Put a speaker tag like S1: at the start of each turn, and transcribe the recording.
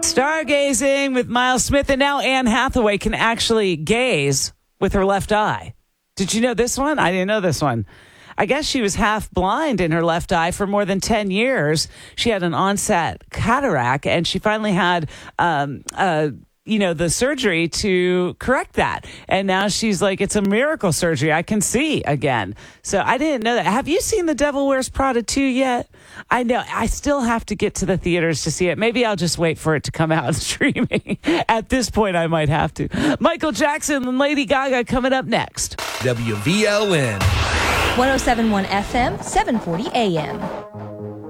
S1: Stargazing with Miles Smith, and now Anne Hathaway can actually gaze with her left eye. Did you know this one? I didn't know this one. I guess she was half blind in her left eye for more than 10 years. She had an onset cataract, and she finally had the surgery to correct that. And now she's like, it's a miracle surgery. I can see again. So I didn't know that. Have you seen The Devil Wears Prada 2 yet? I know. I still have to get to the theaters to see it. Maybe I'll just wait for it to come out streaming. At this point, I might have to. Michael Jackson and Lady Gaga coming up next.
S2: WVLN.
S3: 107.1 FM, 740 AM.